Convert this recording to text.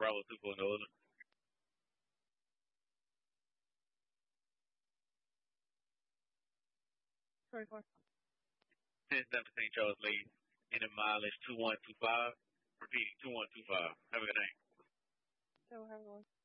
Bravo 2 for Northern. 1017 Charles Lee. In mileage 2125. Repeating 2125. Have a good night. So have one.